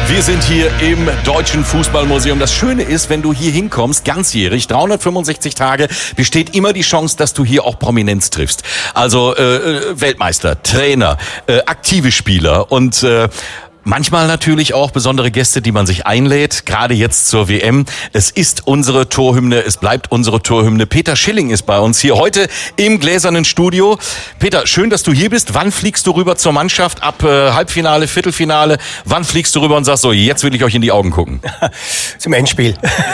Wir sind hier im Deutschen Fußballmuseum. Das Schöne ist, wenn du hier hinkommst, ganzjährig, 365 Tage, besteht immer die Chance, dass du hier auch Prominenz triffst. Also Weltmeister, Trainer, aktive Spieler und manchmal natürlich auch besondere Gäste, die man sich einlädt, gerade jetzt zur WM. Es ist unsere Torhymne, es bleibt unsere Torhymne. Peter Schilling ist bei uns hier heute im gläsernen Studio. Peter, schön, dass du hier bist. Wann fliegst du rüber zur Mannschaft? Ab Halbfinale, Viertelfinale? Wann fliegst du rüber und sagst so, jetzt will ich euch in die Augen gucken? Zum Endspiel.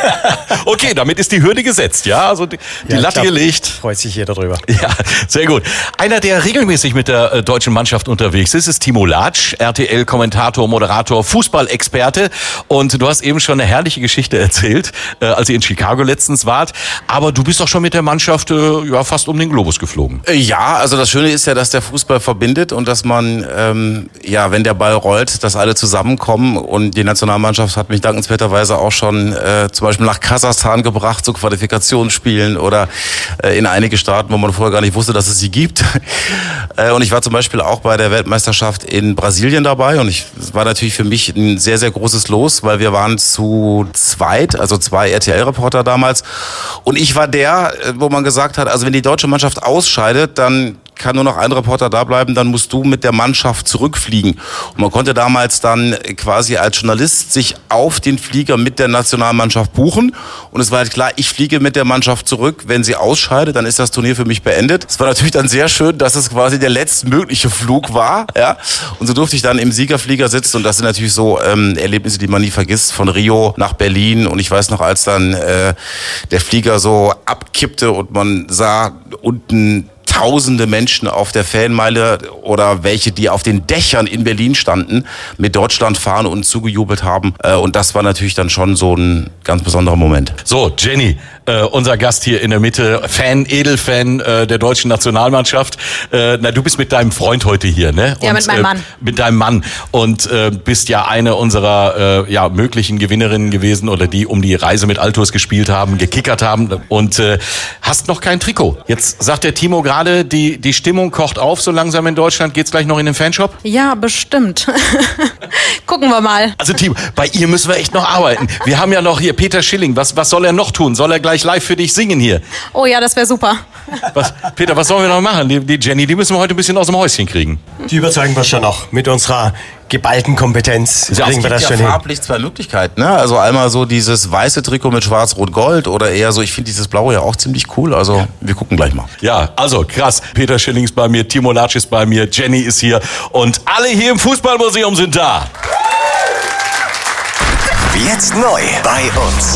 Okay, damit ist die Hürde gesetzt, ja? Also die Latte gelegt. Freut sich jeder drüber. Ja, sehr gut. Einer, der regelmäßig mit der deutschen Mannschaft unterwegs ist Timo Latsch, RTL-Kommentator, Moderator, Fußballexperte. Und du hast eben schon eine herrliche Geschichte erzählt, als ihr in Chicago letztens wart. Aber du bist doch schon mit der Mannschaft fast um den Globus geflogen. Ja, also das Schöne ist ja, dass der Fußball verbindet und dass man, wenn der Ball rollt, dass alle zusammenkommen. Und die Nationalmannschaft hat mich dankenswerterweise auch schon zum Beispiel nach Kasachstan gebracht, zu Qualifikationsspielen oder in einige Staaten, wo man vorher gar nicht wusste, dass es sie gibt. Und ich war zum Beispiel auch bei der Weltmeisterschaft in Brasilien dabei und es war natürlich für mich ein sehr, sehr großes Los, weil wir waren zu zweit, also 2 RTL-Reporter damals. Und ich war der, wo man gesagt hat, also wenn die deutsche Mannschaft ausscheidet, dann kann nur noch ein Reporter da bleiben, dann musst du mit der Mannschaft zurückfliegen. Und man konnte damals dann quasi als Journalist sich auf den Flieger mit der Nationalmannschaft buchen. Und es war halt klar, ich fliege mit der Mannschaft zurück. Wenn sie ausscheidet, dann ist das Turnier für mich beendet. Es war natürlich dann sehr schön, dass es quasi der letztmögliche Flug war. Ja. Und so durfte ich dann im Siegerflieger sitzen. Und das sind natürlich so Erlebnisse, die man nie vergisst. Von Rio nach Berlin. Und ich weiß noch, als dann der Flieger so abkippte und man sah unten tausende Menschen auf der Fanmeile oder welche, die auf den Dächern in Berlin standen, mit Deutschlandfahne und zugejubelt haben. Und das war natürlich dann schon so ein ganz besonderer Moment. So, Jenny, unser Gast hier in der Mitte, Edelfan der deutschen Nationalmannschaft. Du bist mit deinem Freund heute hier, ne? Ja, mit meinem Mann. Mit deinem Mann. Und bist ja eine unserer möglichen Gewinnerinnen gewesen oder die um die Reise mit Altos gespielt haben, gekickert haben und hast noch kein Trikot. Jetzt sagt der Timo gerade, die Stimmung kocht auf so langsam in Deutschland. Geht's gleich noch in den Fanshop? Ja, bestimmt. Gucken wir mal. Also Timo, bei ihr müssen wir echt noch arbeiten. Wir haben ja noch hier Peter Schilling. Was soll er noch tun? Soll er gleich live für dich singen hier? Oh ja, das wäre super. Peter, was sollen wir noch machen? Die Jenny, die müssen wir heute ein bisschen aus dem Häuschen kriegen. Die überzeugen wir schon noch mit unserer geballten Kompetenz. Ja, es gibt ja farblich 2 Möglichkeiten. Ne? Also einmal so dieses weiße Trikot mit Schwarz-Rot-Gold oder eher so, ich finde dieses blaue ja auch ziemlich cool. Also wir gucken gleich mal. Ja, also krass. Peter Schilling ist bei mir, Timo Latsch ist bei mir, Jenny ist hier und alle hier im Fußballmuseum sind da. Jetzt neu bei uns.